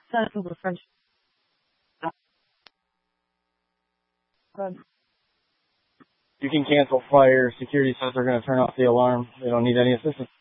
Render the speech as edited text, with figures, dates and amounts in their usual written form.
Central to French. You can cancel fire. Security says they're going to turn off the alarm. They don't need any assistance.